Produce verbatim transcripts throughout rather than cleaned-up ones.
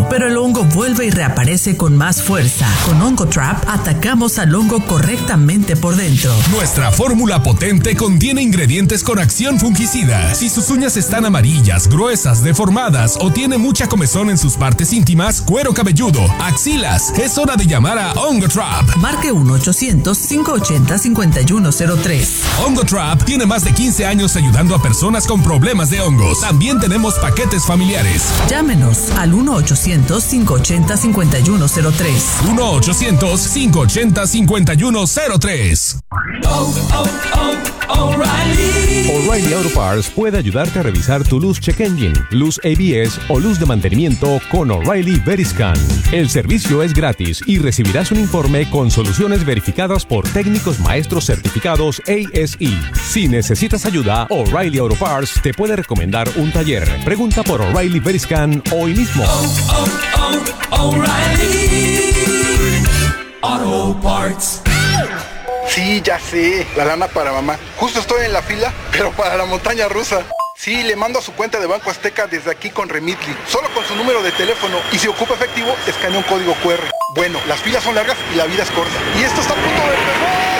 tiempo, pero el hongo vuelve y reaparece con más fuerza. Con OngoTrap atacamos al hongo correctamente por dentro. Nuestra fórmula potente contiene ingredientes con acción fungicida. Si sus uñas están amarillas, gruesas, deformadas o tiene mucha comezón en sus partes íntimas, cuero cabelludo, axilas, es hora de llamar a OngoTrap. Marque uno ochocientos, cinco ochenta, cincuenta y uno cero tres. OngoTrap tiene más de quince años ayudando a personas con problemas de hongos. También tenemos paquetes familiares. Llámenos al uno ochocientos, cinco ochenta, cincuenta y uno cero tres. uno ochocientos, cinco ochenta, cincuenta y uno cero tres. Oh, oh, oh, O'Reilly. O'Reilly Auto Parts puede ayudarte a revisar tu luz check engine, luz A B S o luz de mantenimiento con O'Reilly Veriscan. El servicio es gratis y recibirás un informe con soluciones verificadas por técnicos maestros certificados A S E. Si necesitas ayuda, O'Reilly Auto Parts te puede recomendar un taller. Pregunta por O'Reilly Veriscan hoy mismo. Oh, oh, oh, O'Reilly Auto Parts. Sí, ya sé, la lana para mamá. Justo estoy en la fila, pero para la montaña rusa. Sí, le mando a su cuenta de Banco Azteca desde aquí con Remitly. Solo con su número de teléfono. Y si ocupa efectivo, escanea un código Q R. Bueno, las filas son largas y la vida es corta. Y esto está a punto de empezar.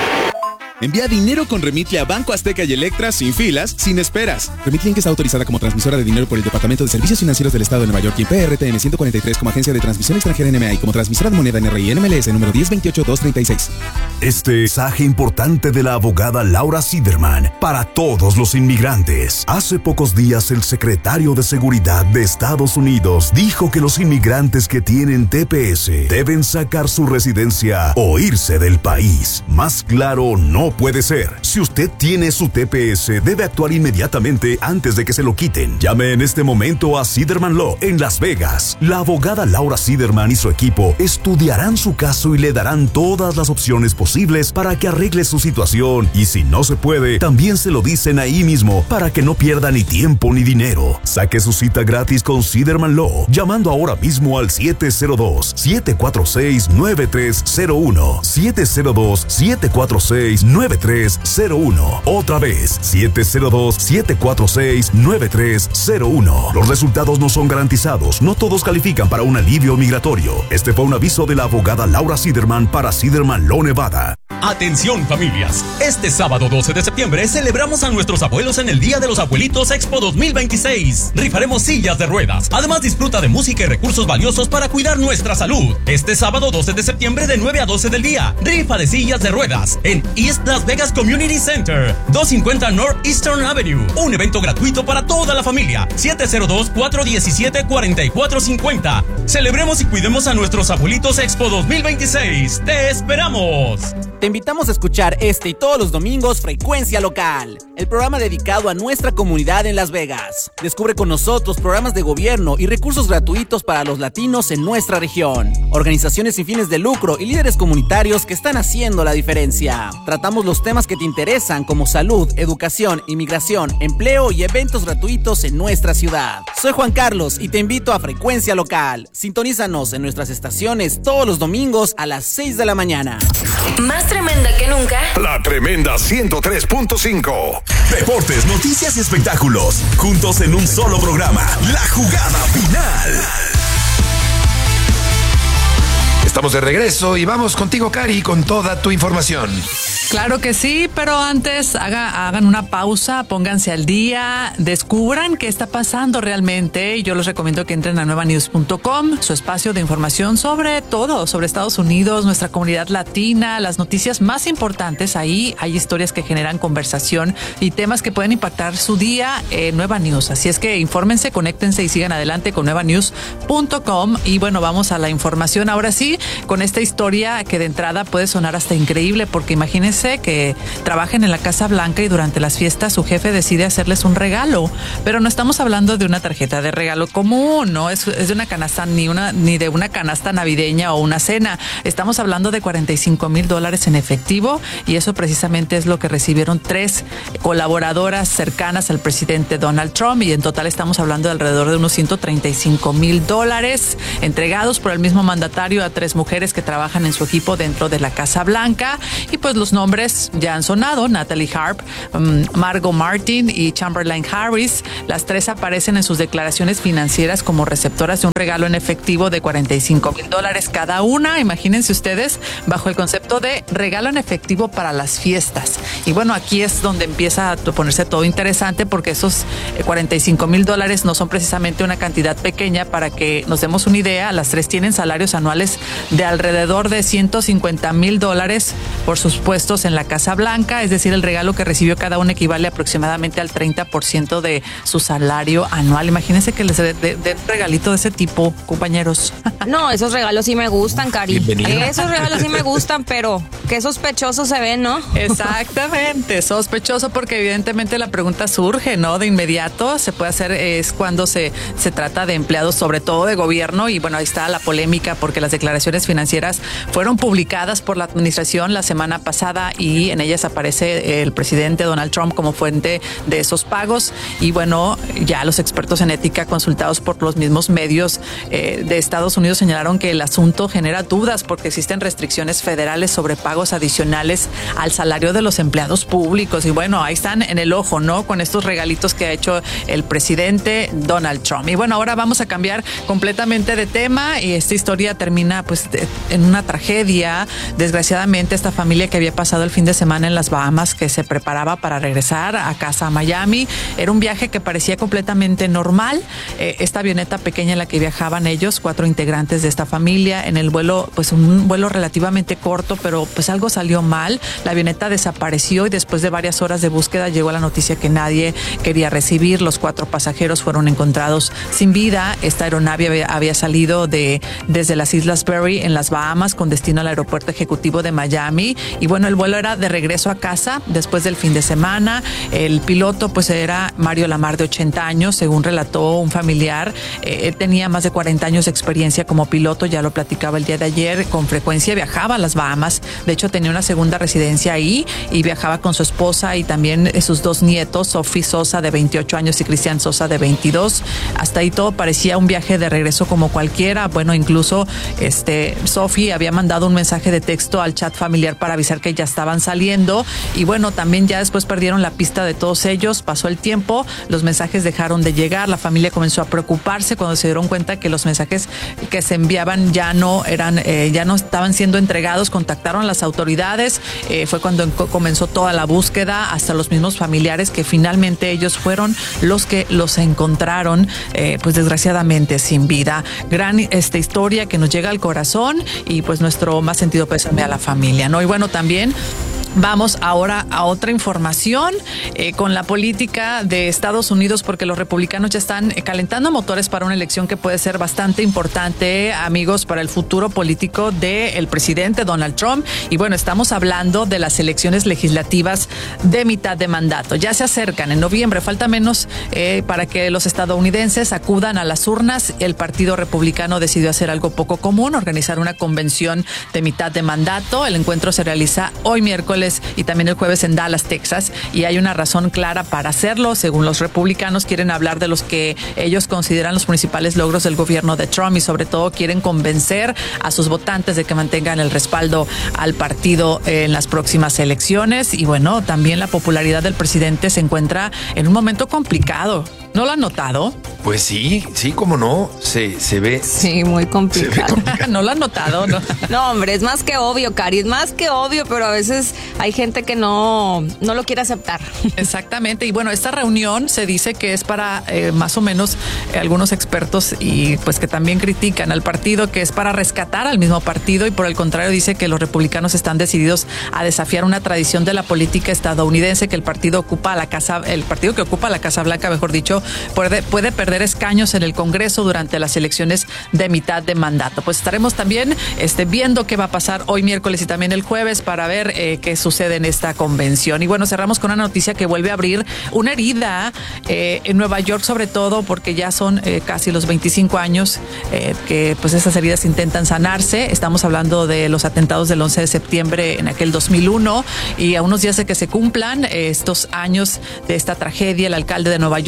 Envía dinero con Remitly a Banco Azteca y Electra sin filas, sin esperas. Remitly Inc está autorizada como transmisora de dinero por el Departamento de Servicios Financieros del Estado de Nueva York y P R T N ciento cuarenta y tres como agencia de transmisión extranjera N M A y como transmisora de moneda N R I N M L S número diez veintiocho dos treinta y seis. Este mensaje importante de la abogada Laura Siderman para todos los inmigrantes. Hace pocos días el secretario de Seguridad de Estados Unidos dijo que los inmigrantes que tienen T P S deben sacar su residencia o irse del país. Más claro no puede ser. Si usted tiene su T P S, debe actuar inmediatamente antes de que se lo quiten. Llame en este momento a Siderman Law en Las Vegas. La abogada Laura Siderman y su equipo estudiarán su caso y le darán todas las opciones posibles para que arregle su situación. Y si no se puede, también se lo dicen ahí mismo para que no pierda ni tiempo ni dinero. Saque su cita gratis con Siderman Law llamando ahora mismo al siete cero dos, siete cuatro seis, nueve tres cero uno. siete cero dos, siete cuatro seis, nueve tres cero uno. Otra vez, siete cero dos, siete cuatro seis, nueve tres cero uno. Los resultados no son garantizados. No todos califican para un alivio migratorio. Este fue un aviso de la abogada Laura Siderman para Siderman Law Nevada. Atención familias, este sábado doce de septiembre celebramos a nuestros abuelos en el Día de los Abuelitos Expo dos mil veintiséis. Rifaremos sillas de ruedas. Además disfruta de música y recursos valiosos para cuidar nuestra salud. Este sábado doce de septiembre de nueve a doce del día, rifa de sillas de ruedas en East Las Vegas Community Center, doscientos cincuenta Northeastern Avenue. Un evento gratuito para toda la familia. siete cero dos, cuatro uno siete, cuatro cuatro cinco cero. Celebremos y cuidemos a nuestros abuelitos Expo dos mil veintiséis. ¡Te esperamos! Te invitamos a escuchar este y todos los domingos Frecuencia Local, el programa dedicado a nuestra comunidad en Las Vegas. Descubre con nosotros programas de gobierno y recursos gratuitos para los latinos en nuestra región, organizaciones sin fines de lucro y líderes comunitarios que están haciendo la diferencia. Tratamos los temas que te interesan como salud, educación, inmigración, empleo y eventos gratuitos en nuestra ciudad. Soy Juan Carlos y te invito a Frecuencia Local. Sintonízanos en nuestras estaciones todos los domingos a las seis de la mañana. Más tremenda que nunca. La Tremenda ciento tres punto cinco. Deportes, noticias y espectáculos. Juntos en un solo programa. La Jugada Final. Estamos de regreso y vamos contigo, Cari, con toda tu información. Claro que sí, pero antes haga, hagan una pausa, pónganse al día, descubran qué está pasando realmente. Yo les recomiendo que entren a nueva news punto com, su espacio de información sobre todo, sobre Estados Unidos, nuestra comunidad latina, las noticias más importantes. Ahí hay historias que generan conversación y temas que pueden impactar su día en Nueva News. Así es que infórmense, conéctense y sigan adelante con nueva news punto com. Y bueno, vamos a la información ahora sí, con esta historia que de entrada puede sonar hasta increíble, porque imagínense que trabajen en la Casa Blanca y durante las fiestas su jefe decide hacerles un regalo, pero no estamos hablando de una tarjeta de regalo común, no es, es de una canasta, ni una ni de una canasta navideña o una cena. Estamos hablando de cuarenta y cinco mil dólares en efectivo, y eso precisamente es lo que recibieron tres colaboradoras cercanas al presidente Donald Trump, y en total estamos hablando de alrededor de unos ciento treinta y cinco mil dólares entregados por el mismo mandatario a tres mujeres que trabajan en su equipo dentro de la Casa Blanca. Y pues los nombres nombres ya han sonado: Natalie Harp, um, Margot Martin y Chamberlain Harris. Las tres aparecen en sus declaraciones financieras como receptoras de un regalo en efectivo de cuarenta y cinco mil dólares cada una. Imagínense ustedes, bajo el concepto de regalo en efectivo para las fiestas. Y bueno, aquí es donde empieza a ponerse todo interesante, porque esos cuarenta y cinco mil dólares no son precisamente una cantidad pequeña. Para que nos demos una idea, las tres tienen salarios anuales de alrededor de ciento cincuenta mil dólares por sus puestos en la Casa Blanca. Es decir, el regalo que recibió cada una equivale aproximadamente al treinta por ciento de su salario anual. Imagínense que les den de, de un regalito de ese tipo, compañeros. No, esos regalos sí me gustan, Cari. Bienvenido. Esos regalos sí me gustan, pero qué sospechosos se ven, ¿no? Exactamente, sospechoso, porque evidentemente la pregunta surge, ¿no? De inmediato se puede hacer, es cuando se, se trata de empleados, sobre todo de gobierno, y bueno, ahí está la polémica, porque las declaraciones financieras fueron publicadas por la administración la semana pasada y en ellas aparece el presidente Donald Trump como fuente de esos pagos. Y bueno, ya los expertos en ética consultados por los mismos medios eh, de Estados Unidos señalaron que el asunto genera dudas porque existen restricciones federales sobre pagos adicionales al salario de los empleados públicos. Y bueno, ahí están en el ojo, ¿no? Con estos regalitos que ha hecho el presidente Donald Trump. Y bueno, ahora vamos a cambiar completamente de tema, y esta historia termina pues de, en una tragedia. Desgraciadamente, esta familia que había pasado el fin de semana en las Bahamas, que se preparaba para regresar a casa a Miami, era un viaje que parecía completamente normal. Eh, esta avioneta pequeña en la que viajaban ellos, cuatro integrantes de esta familia, en el vuelo, pues un vuelo relativamente corto, pero pues algo salió mal. La avioneta desapareció y después de varias horas de búsqueda llegó la noticia que nadie quería recibir. Los cuatro pasajeros fueron encontrados sin vida. Esta aeronave había, había salido de, desde las Islas Berry en las Bahamas con destino al aeropuerto ejecutivo de Miami. Y bueno, el vuelo era de regreso a casa después del fin de semana. El piloto pues era Mario Lamar, de ochenta años, según relató un familiar. Eh, él tenía más de cuarenta años de experiencia como piloto, ya lo platicaba el día de ayer. Con frecuencia viajaba a las Bahamas. De hecho, tenía una segunda residencia ahí y viajaba con su esposa y también sus dos nietos, Sophie Sosa, de veintiocho años, y Cristian Sosa, de veintidós. Hasta ahí todo parecía un viaje de regreso como cualquiera. Bueno, incluso este Sophie había mandado un mensaje de texto al chat familiar para avisar que ya estaban saliendo. Y bueno, también ya después perdieron la pista de todos ellos. Pasó el tiempo, los mensajes dejaron de llegar. La familia comenzó a preocuparse cuando se dieron cuenta que los mensajes que se enviaban ya no eran, eh, ya no estaban siendo entregados. Contactaron a las autoridades. Eh, fue cuando comenzó toda la búsqueda, hasta los mismos familiares, que finalmente ellos fueron los que los encontraron, eh, pues desgraciadamente sin vida. Gran esta historia que nos llega al corazón, y pues nuestro más sentido pésame a la familia, ¿no? Y bueno, también vamos ahora a otra información eh, con la política de Estados Unidos, porque los republicanos ya están eh, calentando motores para una elección que puede ser bastante importante, amigos, para el futuro político del presidente Donald Trump. Y bueno, estamos hablando de las elecciones legislativas de mitad de mandato. Ya se acercan en noviembre, falta menos eh, para que los estadounidenses acudan a las urnas. El Partido Republicano decidió hacer algo poco común, organizar una convención de mitad de mandato. El encuentro se realiza hoy miércoles y también el jueves en Dallas, Texas, y hay una razón clara para hacerlo. Según los republicanos, quieren hablar de los que ellos consideran los principales logros del gobierno de Trump, y sobre todo quieren convencer a sus votantes de que mantengan el respaldo al partido en las próximas elecciones. Y bueno, también la popularidad del presidente se encuentra en un momento complicado. ¿No lo han notado? Pues sí, sí, cómo no, se, se ve. Sí, muy complicado. ¿No lo han notado? No. No, hombre, es más que obvio, Cari, es más que obvio, pero a veces hay gente que no, no lo quiere aceptar. Exactamente, y bueno, esta reunión se dice que es para eh, más o menos eh, algunos expertos, y pues que también critican al partido, que es para rescatar al mismo partido, y por el contrario dice que los republicanos están decididos a desafiar una tradición de la política estadounidense, que el partido ocupa la casa, el partido que ocupa la Casa Blanca, mejor dicho, puede, puede perder escaños en el Congreso durante las elecciones de mitad de mandato. Pues estaremos también este, viendo qué va a pasar hoy miércoles y también el jueves para ver eh, qué sucede en esta convención. Y bueno, cerramos con una noticia que vuelve a abrir una herida eh, en Nueva York, sobre todo porque ya son eh, casi los veinticinco años eh, que pues esas heridas intentan sanarse. Estamos hablando de los atentados del once de septiembre en aquel dos mil uno, y a unos días de que se cumplan eh, estos años de esta tragedia, el alcalde de Nueva York, Zoran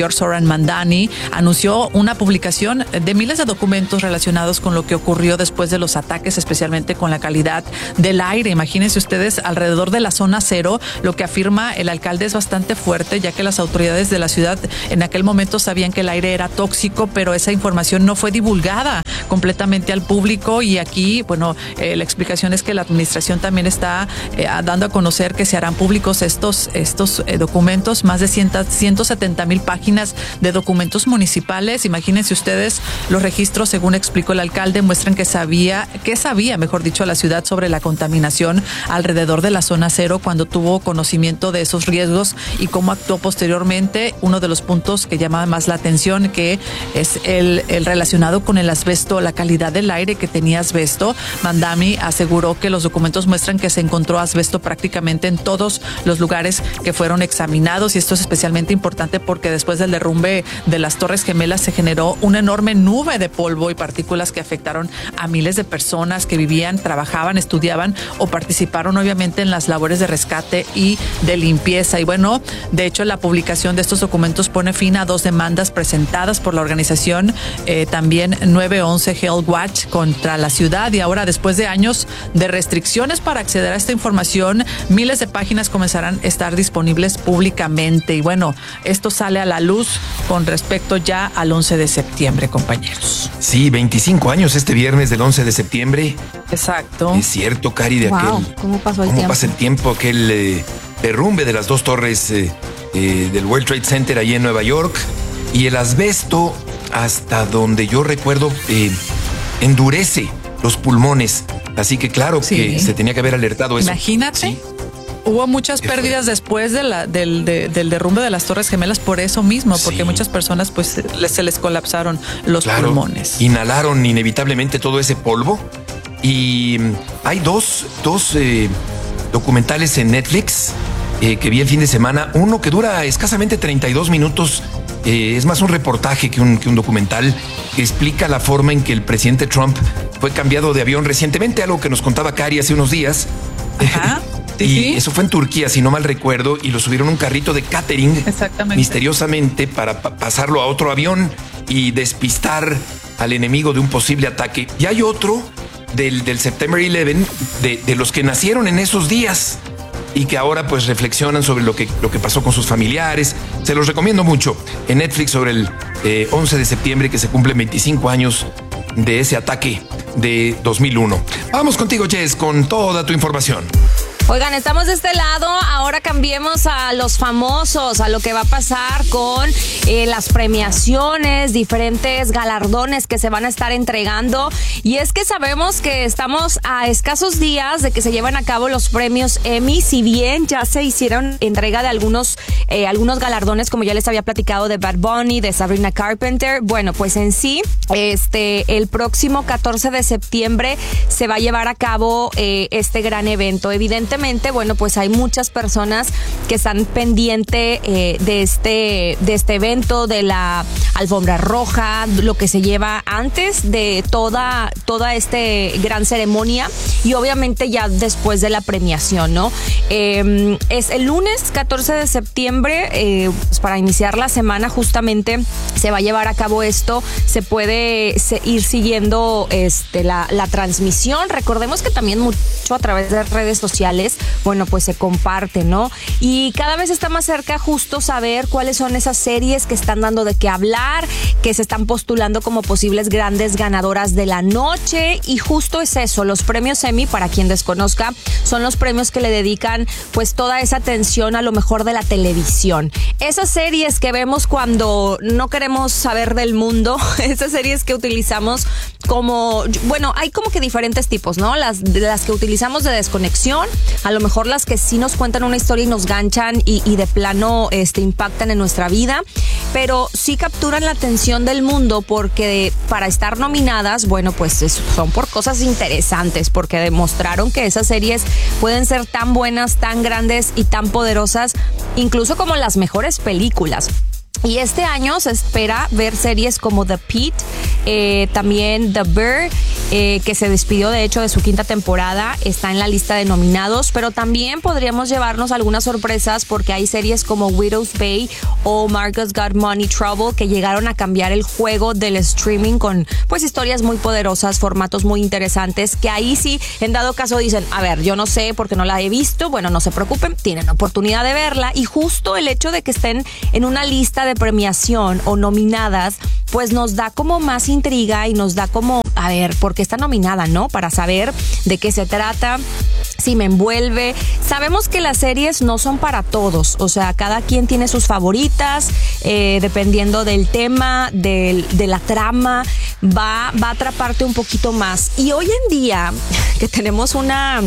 Mamdani anunció una publicación de miles de documentos relacionados con lo que ocurrió después de los ataques, especialmente con la calidad del aire. Imagínense ustedes, alrededor de la zona cero, lo que afirma el alcalde es bastante fuerte, ya que las autoridades de la ciudad en aquel momento sabían que el aire era tóxico, pero esa información no fue divulgada completamente al público. Y aquí, bueno, eh, la explicación es que la administración también está eh, dando a conocer que se harán públicos estos, estos eh, documentos, más de ciento setenta mil páginas de documentos municipales. Imagínense ustedes, los registros, según explicó el alcalde, muestran que sabía, que sabía, mejor dicho, a la ciudad sobre la contaminación alrededor de la zona cero cuando tuvo conocimiento de esos riesgos y cómo actuó posteriormente. Uno de los puntos que llama más la atención, que es el, el relacionado con el asbesto, la calidad del aire que tenía asbesto. Mamdani aseguró que los documentos muestran que se encontró asbesto prácticamente en todos los lugares que fueron examinados, y esto es especialmente importante porque después del derrumbe de las Torres Gemelas se generó una enorme nube de polvo y partículas que afectaron a miles de personas que vivían, trabajaban, estudiaban o participaron obviamente en las labores de rescate y de limpieza. Y bueno, de hecho, la publicación de estos documentos pone fin a dos demandas presentadas por la organización eh, también nueve once Health Watch contra la ciudad. Y ahora, después de años de restricciones para acceder a esta información, miles de páginas comenzarán a estar disponibles públicamente. Y bueno, esto sale a la luz con respecto ya al once de septiembre, compañeros. Sí, veinticinco años este viernes del once de septiembre. Exacto. Es cierto, Cari, de wow, aquel... ¿Cómo pasó el ¿Cómo tiempo? pasa el tiempo? Aquel eh, derrumbe de las dos torres eh, eh, del World Trade Center allí en Nueva York. Y el asbesto, hasta donde yo recuerdo, eh, endurece los pulmones. Así que claro sí. que se tenía que haber alertado eso. Imagínate. ¿Sí? Hubo muchas pérdidas fue? después de la, del, de, del derrumbe de las Torres Gemelas por eso mismo, porque sí. muchas personas pues les, se les colapsaron los claro, pulmones. Inhalaron inevitablemente todo ese polvo. Y hay dos, dos eh, documentales en Netflix eh, que vi el fin de semana. Uno que dura escasamente treinta y dos minutos. Eh, es más un reportaje que un, que un documental que explica la forma en que el presidente Trump fue cambiado de avión recientemente, algo que nos contaba Cari hace unos días. Ajá. Y sí. eso fue en Turquía, si no mal recuerdo, y lo subieron a un carrito de catering misteriosamente para pa- pasarlo a otro avión y despistar al enemigo de un posible ataque. Y hay otro del, del September once de, de los que nacieron en esos días y que ahora pues reflexionan sobre lo que, lo que pasó con sus familiares. Se los recomiendo mucho en Netflix sobre el eh, once de septiembre, que se cumplen veinticinco años de ese ataque de dos mil uno. Vamos contigo, Jess, con toda tu información. Oigan, estamos de este lado, ahora cambiemos a los famosos, a lo que va a pasar con eh, las premiaciones, diferentes galardones que se van a estar entregando. Y es que sabemos que estamos a escasos días de que se lleven a cabo los premios Emmy, si bien ya se hicieron entrega de algunos, eh, algunos galardones, como ya les había platicado, de Bad Bunny, de Sabrina Carpenter. Bueno, pues en sí, este, el próximo catorce de septiembre se va a llevar a cabo eh, este gran evento. Evidentemente, bueno, pues hay muchas personas que están pendientes eh, de este de este evento, de la alfombra roja, lo que se lleva antes de toda toda este gran ceremonia y obviamente ya después de la premiación, ¿no? Eh, es el lunes catorce de septiembre, eh, pues para iniciar la semana justamente se va a llevar a cabo esto. Se puede se, ir siguiendo este la, la transmisión. Recordemos que también mucho a través de redes sociales, bueno, pues se comparte, ¿no? Y cada vez está más cerca justo saber cuáles son esas series que están dando de qué hablar, que se están postulando como posibles grandes ganadoras de la noche. Y justo es eso, los premios Emmy, para quien desconozca, son los premios que le dedican pues toda esa atención a lo mejor de la televisión. Esas series que vemos cuando no queremos saber del mundo, esas series que utilizamos como, bueno, hay como que diferentes tipos, ¿no? Las, las que utilizamos de desconexión, a lo mejor las que sí nos cuentan una historia y nos ganchan y, y de plano este, impactan en nuestra vida, pero sí capturan la atención del mundo porque para estar nominadas, bueno, pues es, son por cosas interesantes, porque demostraron que esas series pueden ser tan buenas, tan grandes y tan poderosas, incluso como las mejores películas. Y este año se espera ver series como The Pitt, eh, también The Bear eh, que se despidió de hecho de su quinta temporada, está en la lista de nominados, pero también podríamos llevarnos algunas sorpresas porque hay series como Widow's Bay o Marcus Got Money Trouble que llegaron a cambiar el juego del streaming con pues historias muy poderosas, formatos muy interesantes, que ahí sí, en dado caso dicen, a ver, yo no sé porque no la he visto, bueno, no se preocupen, tienen oportunidad de verla, y justo el hecho de que estén en una lista de premiación o nominadas, pues nos da como más intriga y nos da como, a ver, ¿por qué está nominada, no? Para saber de qué se trata, si me envuelve. Sabemos que las series no son para todos, o sea, cada quien tiene sus favoritas, eh, dependiendo del tema, del, de la trama, va, va a atraparte un poquito más. Y hoy en día, que tenemos una...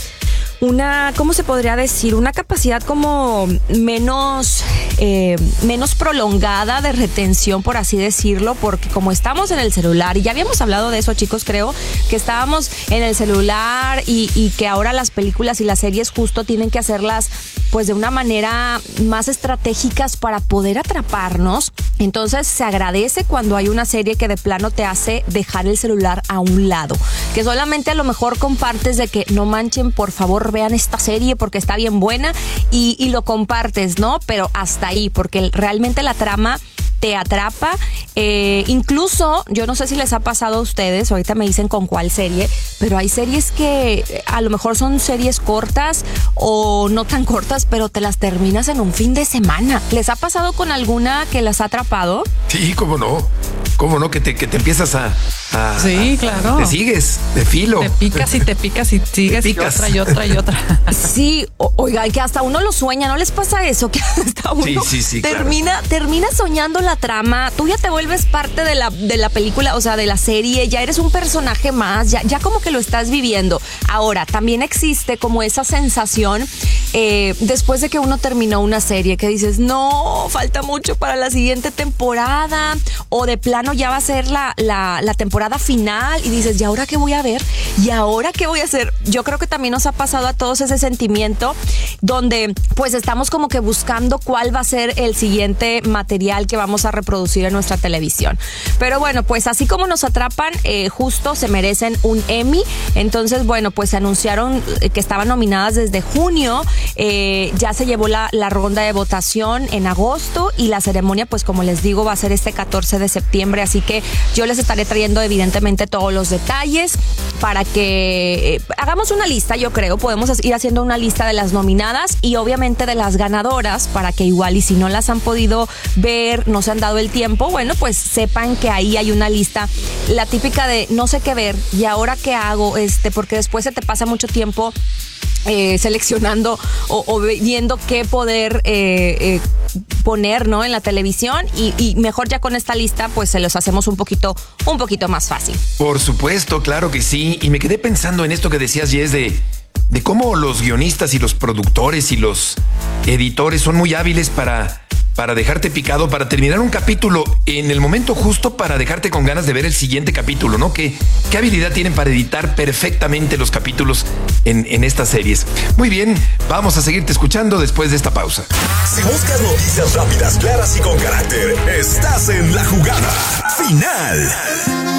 una, ¿cómo se podría decir? Una capacidad como menos, eh, menos prolongada de retención, por así decirlo, porque como estamos en el celular, y ya habíamos hablado de eso, chicos, creo, que estábamos en el celular y, y que ahora las películas y las series justo tienen que hacerlas pues de una manera más estratégicas para poder atraparnos. Entonces se agradece cuando hay una serie que de plano te hace dejar el celular a un lado, que solamente a lo mejor compartes de que no manchen, por favor vean esta serie porque está bien buena, y, y lo compartes, ¿no? Pero hasta ahí, porque realmente la trama te atrapa. Eh, incluso, yo no sé si les ha pasado a ustedes, ahorita me dicen con cuál serie, pero hay series que a lo mejor son series cortas o no tan cortas, pero te las terminas en un fin de semana. ¿Les ha pasado con alguna que las ha atrapado? Sí, cómo no. ¿Cómo no? Que te, que te empiezas a... a sí, claro. Te sigues, de filo. Te picas y te picas y sigues y otra y otra y otra. Sí, o, oiga, que hasta uno lo sueña, ¿no les pasa eso? Que hasta uno sí, sí, sí, termina, claro. termina soñando la trama, tú ya te vuelves parte de la, de la película, o sea, de la serie, ya eres un personaje más, ya, ya como que lo estás viviendo. Ahora, también existe como esa sensación eh, después de que uno terminó una serie, que dices, no, falta mucho para la siguiente temporada, o de plano ya va a ser la, la, la temporada final, y dices, ¿y ahora qué voy a ver? ¿Y ahora qué voy a hacer? Yo creo que también nos ha pasado a todos ese sentimiento donde pues estamos como que buscando cuál va a ser el siguiente material que vamos a reproducir en nuestra televisión. Pero bueno, pues así como nos atrapan, eh, justo se merecen un Emmy. Entonces, bueno, pues se anunciaron que estaban nominadas desde junio, eh, ya se llevó la, la ronda de votación en agosto, y la ceremonia, pues como les digo, va a ser este catorce de septiembre, así que yo les estaré trayendo evidentemente todos los detalles para que eh, hagamos una lista. Yo creo podemos ir haciendo una lista de las nominadas y obviamente de las ganadoras, para que igual, y si no las han podido ver, no se han dado el tiempo, bueno, pues sepan que ahí hay una lista, la típica de no sé qué ver y ahora qué hago, este porque después se te pasa mucho tiempo Eh, seleccionando o, o viendo qué poder eh, eh, poner, ¿no?, en la televisión, y, y mejor ya con esta lista pues se los hacemos un poquito un poquito más fácil. Por supuesto, claro que sí, y me quedé pensando en esto que decías, Jess, de, de cómo los guionistas y los productores y los editores son muy hábiles para para dejarte picado, para terminar un capítulo en el momento justo para dejarte con ganas de ver el siguiente capítulo, ¿no? ¿Qué, qué habilidad tienen para editar perfectamente los capítulos en, en estas series? Muy bien, vamos a seguirte escuchando después de esta pausa. Si buscas noticias rápidas, claras y con carácter, estás en La Jugada Final.